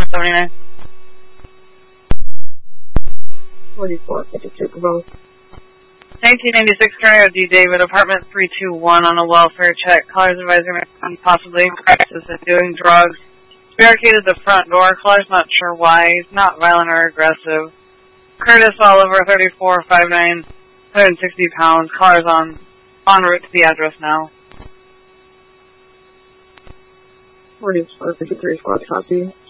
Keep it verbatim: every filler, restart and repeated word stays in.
seventy-nine. forty-four fifty-two for both. nineteen ninety-six Carrier D. David, apartment three two one on a welfare check. Caller's advisor may be possibly in crisis and doing drugs. Barricaded the front door. Caller's not sure why. He's not violent or aggressive. Curtis Oliver, thirty-four, five nine, one hundred sixty pounds. Caller's on, en route to the address now. forty-four fifty-three, squad copy.